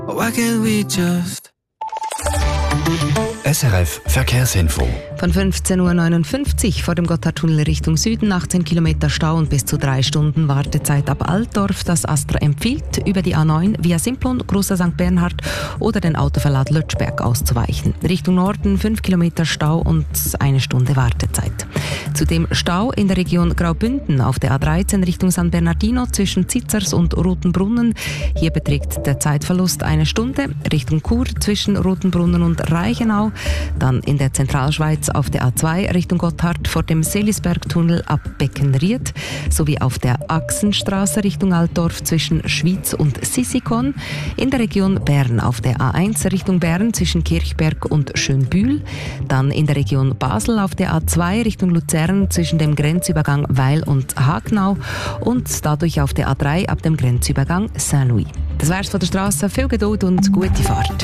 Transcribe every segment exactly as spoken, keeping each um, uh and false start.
Why can't we just... S R F Verkehrsinfo. Von fünfzehn Uhr neunundfünfzig vor dem Gotthardtunnel Richtung Süden, achtzehn Kilometer Stau und bis zu drei Stunden Wartezeit ab Altdorf. Das Astra empfiehlt, über die A neun via Simplon, Großer Sankt Bernhard oder den Autoverlad Lötschberg auszuweichen. Richtung Norden fünf Kilometer Stau und eine Stunde Wartezeit. Zudem Stau in der Region Graubünden auf der A dreizehn Richtung San Bernardino zwischen Zitzers und Rotenbrunnen. Hier beträgt der Zeitverlust eine Stunde. Richtung Chur zwischen Rotenbrunnen und Reichenau. Dann in der Zentralschweiz auf der A zwei Richtung Gotthard vor dem Selisbergtunnel ab Beckenried sowie auf der Achsenstraße Richtung Altdorf zwischen Schwyz und Sissikon. In der Region Bern auf der A eins Richtung Bern zwischen Kirchberg und Schönbühl. Dann in der Region Basel auf der A zwei Richtung Luzern zwischen dem Grenzübergang Weil und Hagnau und dadurch auf der A drei ab dem Grenzübergang Saint-Louis. Das wär's von der Straße. Viel Geduld und gute Fahrt.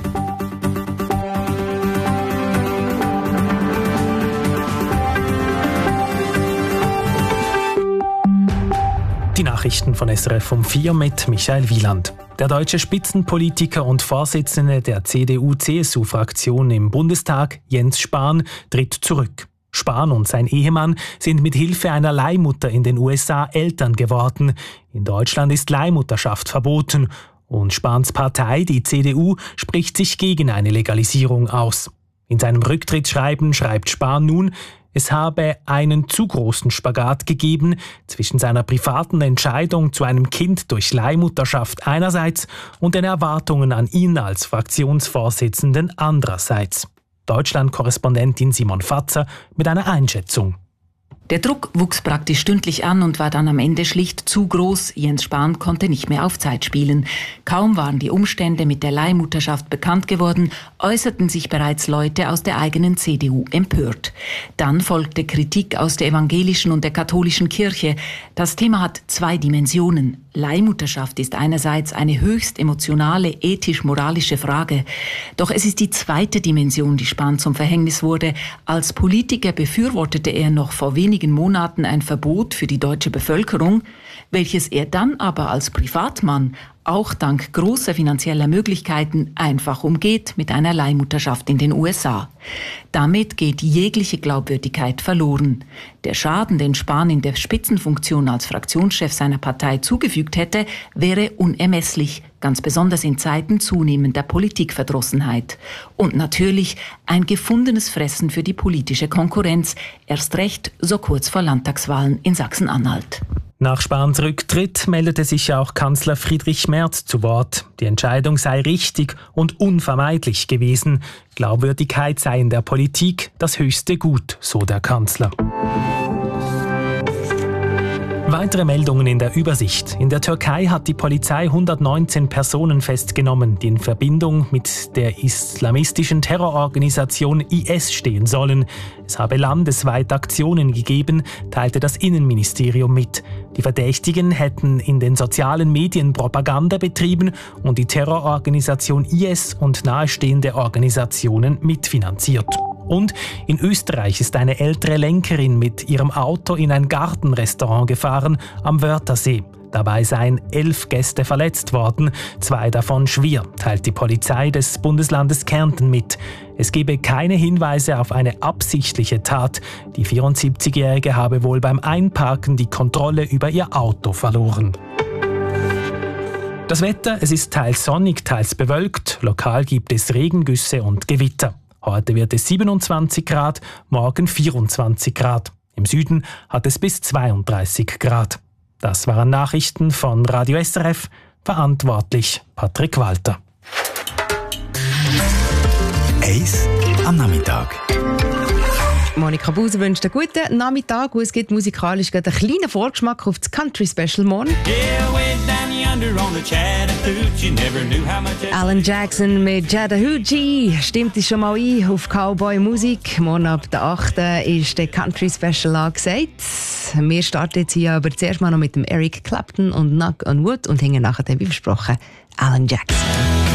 Die Nachrichten von S R F um vier mit Michael Wieland. Der deutsche Spitzenpolitiker und Vorsitzende der C D U C S U-Fraktion im Bundestag, Jens Spahn, tritt zurück. Spahn und sein Ehemann sind mit Hilfe einer Leihmutter in den U S A Eltern geworden. In Deutschland ist Leihmutterschaft verboten. Und Spahns Partei, die C D U, spricht sich gegen eine Legalisierung aus. In seinem Rücktrittsschreiben schreibt Spahn nun, es habe einen zu großen Spagat gegeben zwischen seiner privaten Entscheidung zu einem Kind durch Leihmutterschaft einerseits und den Erwartungen an ihn als Fraktionsvorsitzenden andererseits. Deutschland-Korrespondentin Simon Fatzer mit einer Einschätzung. Der Druck wuchs praktisch stündlich an und war dann am Ende schlicht zu groß. Jens Spahn konnte nicht mehr auf Zeit spielen. Kaum waren die Umstände mit der Leihmutterschaft bekannt geworden, äußerten sich bereits Leute aus der eigenen C D U empört. Dann folgte Kritik aus der evangelischen und der katholischen Kirche. Das Thema hat zwei Dimensionen. Leihmutterschaft ist einerseits eine höchst emotionale, ethisch-moralische Frage. Doch es ist die zweite Dimension, die Spahn zum Verhängnis wurde. Als Politiker befürwortete er noch vor wenigen Monaten ein Verbot für die deutsche Bevölkerung, welches er dann aber als Privatmann auch dank großer finanzieller Möglichkeiten einfach umgeht mit einer Leihmutterschaft in den U S A. Damit geht jegliche Glaubwürdigkeit verloren. Der Schaden, den Spahn in der Spitzenfunktion als Fraktionschef seiner Partei zugefügt hätte, wäre unermesslich, ganz besonders in Zeiten zunehmender Politikverdrossenheit. Und natürlich ein gefundenes Fressen für die politische Konkurrenz, erst recht so kurz vor Landtagswahlen in Sachsen-Anhalt. Nach Spahns Rücktritt meldete sich auch Kanzler Friedrich Merz zu Wort. Die Entscheidung sei richtig und unvermeidlich gewesen. Glaubwürdigkeit sei in der Politik das höchste Gut, so der Kanzler. Weitere Meldungen in der Übersicht. In der Türkei hat die Polizei hundertneunzehn Personen festgenommen, die in Verbindung mit der islamistischen Terrororganisation I S stehen sollen. Es habe landesweit Aktionen gegeben, teilte das Innenministerium mit. Die Verdächtigen hätten in den sozialen Medien Propaganda betrieben und die Terrororganisation I S und nahestehende Organisationen mitfinanziert. Und in Österreich ist eine ältere Lenkerin mit ihrem Auto in ein Gartenrestaurant gefahren am Wörthersee. Dabei seien elf Gäste verletzt worden, zwei davon schwer, teilt die Polizei des Bundeslandes Kärnten mit. Es gebe keine Hinweise auf eine absichtliche Tat. Die vierundsiebzigjährige habe wohl beim Einparken die Kontrolle über ihr Auto verloren. Das Wetter, es ist teils sonnig, teils bewölkt. Lokal gibt es Regengüsse und Gewitter. Heute wird es siebenundzwanzig Grad, morgen vierundzwanzig Grad. Im Süden hat es bis zweiunddreißig Grad. Das waren Nachrichten von Radio S R F, verantwortlich Patrick Walter. Eis am Nachmittag. Monika Buser wünscht einen guten Nachmittag und es gibt musikalisch einen kleinen Vorgeschmack auf das Country Special morgen. Alan Jackson mit Chattahoochee stimmt es schon mal ein auf Cowboy Musik. Morgen ab der achten ist der Country Special angesagt. Wir starten jetzt hier aber zuerst mal noch mit dem Eric Clapton und Knock on Wood und hängen nachher, wie versprochen, Alan Jackson.